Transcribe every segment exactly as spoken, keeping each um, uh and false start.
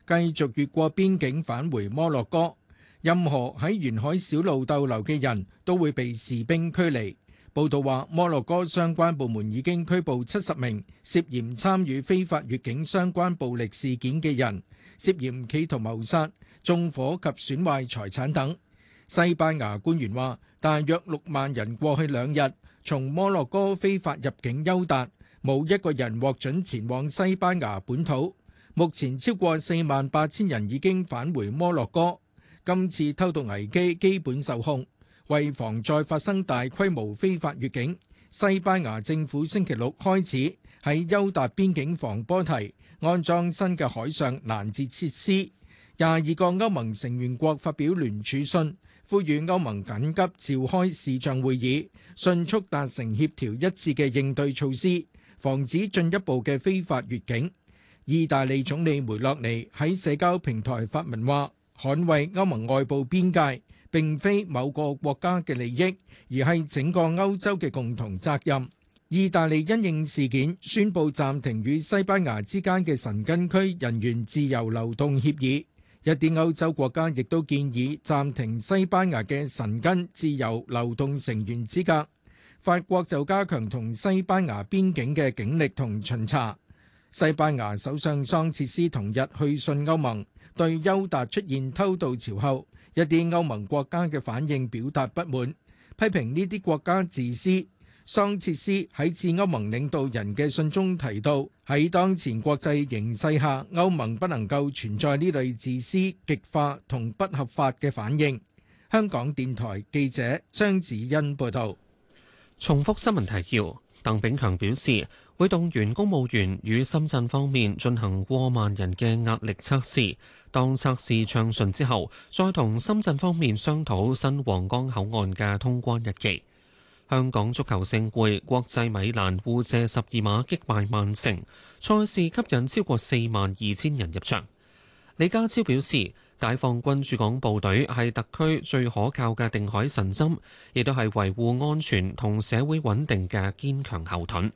繼續越過邊境返回摩洛哥。任何喺沿海小路逗留嘅人都會被士兵驅離。報道話，摩洛哥相關部門已經拘捕七十名涉嫌參與非法越境相關暴力事件嘅人，涉嫌企圖謀殺、縱火及損壞財產等。西班牙官員話，大約六萬人過去兩日從摩洛哥非法入境休達，冇一個人獲准前往西班牙本土。目前超過四萬八千人已經返回摩洛哥。今次偷渡危機基本受控。為防再發生大規模非法越境，西班牙政府星期六開始喺休達邊境防波堤安裝新嘅海上攔截設施。廿二個歐盟成員國發表聯署信，呼籲歐盟緊急召開視像會議，迅速達成協調一致嘅應對措施，防止進一步嘅非法越境。意大利總理梅洛尼喺社交平台發文話，捍衛歐盟外部邊界並非某個國家嘅利益，而係整個歐洲嘅共同責任。意大利因應事件宣布暫停與西班牙之間嘅申根區人員自由流動協議。一啲歐洲國家亦都建議暫停西班牙嘅申根自由流動成員資格。法國就加強同西班牙邊境嘅警力同巡查。西班牙首相桑切斯同日去信歐盟，對休達出現偷渡潮後一啲歐盟國家嘅反應表達不滿，批評呢啲國家自私。桑切斯喺致歐盟領導人嘅信中提到，喺當前國際形勢下，歐盟不能夠存在呢類自私、極化同不合法嘅反應。香港電台記者張子欣報道。 重複新聞提要，鄧炳強表示會動員公務員與深圳方面進行過萬人嘅壓力測試，當測試暢順之後，再同深圳方面商討新皇崗口岸嘅通關日期。香港足球盛會，國際米蘭互射十二碼擊敗曼城，賽事吸引超過四萬二千人入場。李家超表示，解放軍駐港部隊係特區最可靠嘅定海神針，亦都係維護安全同社會穩定嘅堅強後盾。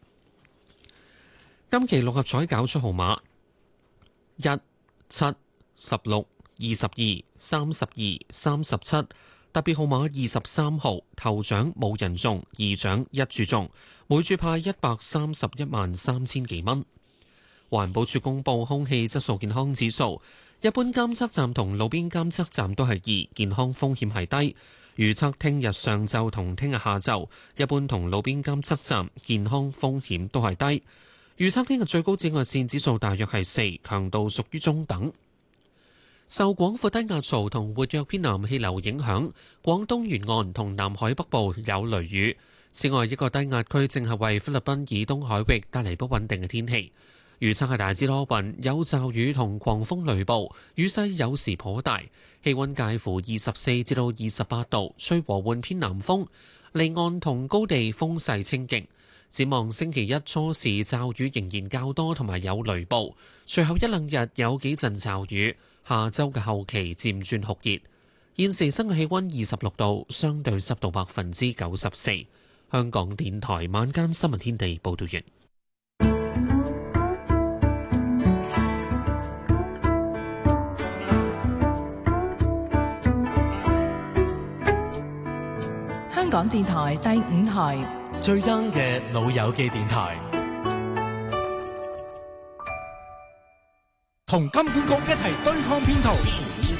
今期六合彩攪出號碼一、七、十六、二十二、三十二、三十七，特別號碼二十三號，頭獎冇人中，二獎一注中，每注派一百三十一萬三千幾蚊。環保署公布空氣質素健康指數，一般監測站同路邊監測站都係二，健康風險係低。預測聽日上晝同聽日下晝，一般同路邊監測站健康風險都係低。預測聽日最高紫外線指數大約係四，強度屬於中等。受廣闊低壓槽同活躍偏南氣流影響，廣東沿岸同南海北部有雷雨。此外，一個低壓區正係為菲律賓以東海域帶嚟不穩定嘅天氣。預測係大致多雲，有驟雨同狂風雷暴，雨勢有時頗大。氣溫介乎二十四至到二十八度，吹和緩偏南風。離岸同高地風勢清勁。展望星期一初時驟雨仍然較多，同埋有雷暴。隨後一兩日有幾陣驟雨。下周嘅後期漸轉酷熱，現時室外氣溫二十六度，相對濕度百分之九十四。香港電台晚間新聞天地報道完。 香港電台第五台最 young 嘅老友記電台，同金管局一齊對抗騙徒。